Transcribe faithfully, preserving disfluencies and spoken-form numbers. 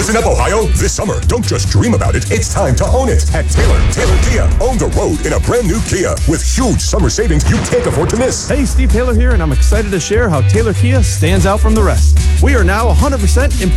Listen up, Ohio. This summer, don't just dream about it. It's time to own it at Taylor. Taylor Kia. Own the road in a brand new Kia with huge summer savings you can't afford to miss. Hey, Steve Taylor here, and I'm excited to share how Taylor Kia stands out from the rest. We are now one hundred percent